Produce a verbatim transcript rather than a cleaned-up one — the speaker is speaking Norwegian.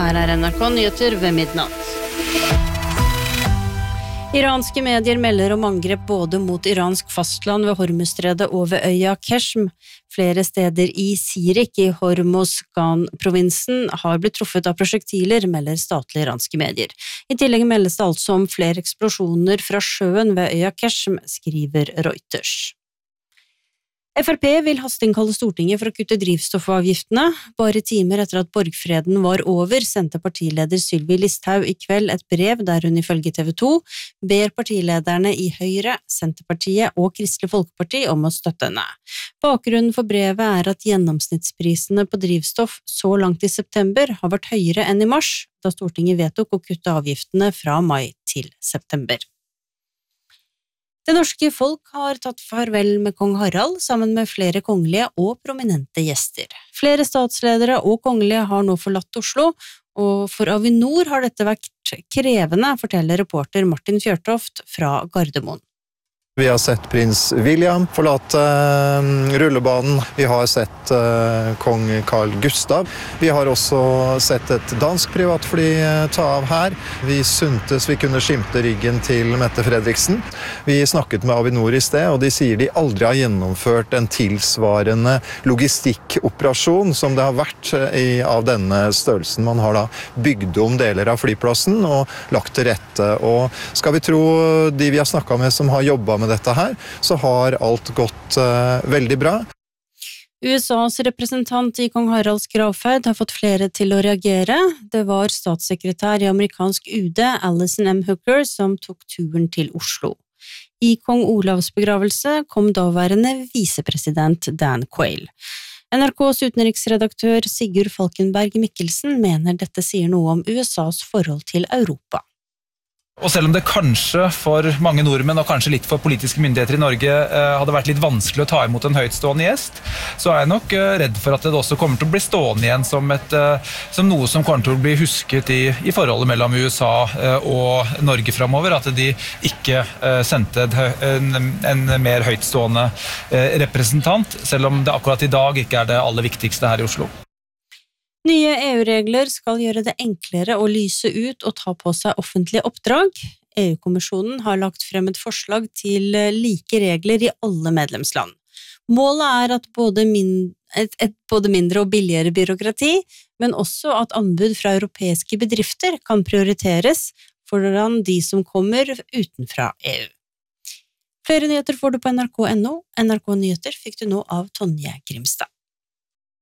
her er N R K Nyheter ved midnatt. Iranske medier melder om angrep både mot iransk fastland ved Hormuzstredet og ved øya Keshm. Flere steder i Sirik i Hormozgan-provinsen har blitt truffet av prosjektiler, melder statlige iranske medier. I tillegg meldes det altså om flere eksplosjoner fra sjøen ved øya Keshm, skriver Reuters. F R P vil hasteinnkalle Stortinget for å kutte drivstoffavgiftene. Bare timer etter at borgfreden var over, sendte partileder Sylvi Listhaug i kveld et brev der hun ifølge T V to ber partilederne i Høyre, Senterpartiet og Kristelig Folkeparti om å støtte henne. Bakgrunnen for brevet er at gjennomsnittsprisene på drivstoff så langt i september har vært høyere enn i mars, da Stortinget vedtok å kutte avgiftene fra mai til september. Det norske folk har tatt farvel med kong Harald sammen med flere kongelige og prominente gjester. Flere statsledere og kongelige har nå forlatt Oslo, og for Avinor har dette vært krevende, forteller reporter Martin Fjørtoft fra Gardermoen. Vi har sett prins William forlate uh, rullebanen. Vi har sett uh, kong Carl Gustav. Vi har også sett et dansk privatfly uh, ta av her. Vi syntes vi kunne skimte ryggen til Mette Fredriksen. Vi snakket med Avinor i sted, og de sier de aldri har gjennomført en tilsvarende logistikkoperasjon som det har vært uh, i, av denne størrelsen. Man har da bygd om deler av flyplassen og lagt til rette. Og skal vi tro de vi har snakket med som har jobbet med dette her, så har alt gått uh, veldig bra. U S A's representant i kong Haralds gravferd har fått flere til å reagere. Det var statssekretær i amerikansk U D, Alison M. Hooker, som tok turen til Oslo. I kong Olavs begravelse kom daværende visepresident Dan Quayle. N R K's utenriksredaktør Sigurd Falkenberg Mikkelsen mener dette sier noe om U S A's forhold til Europa. Og selv om det kanskje for mange nordmenn og kanskje litt for politiske myndigheter i Norge eh, hadde vært litt vanskelig å ta imot en høytstående gjest, så er jeg nok eh, redd for at det også kommer til å bli stående igjen som, et, eh, som noe som kommer til å bli husket i, i forholdet mellom U S A eh, og Norge fremover, at de ikke eh, sendte en, en mer høytstående eh, representant, selv om det akkurat i dag ikke er det aller viktigste her i Oslo. Nye E U-regler skal gjøre det enklere å lyse ut og ta på seg offentlige oppdrag. E U-kommisjonen har lagt frem et forslag til like regler i alle medlemsland. Målet er at både, min, et, et både mindre og billigere byråkrati, men også at anbud fra europeiske bedrifter kan prioriteres foran de som kommer utenfra E U. Flere nyheter får du på N R K punktum no. N R K Nyheter fikk du nå av Tonje Grimstad.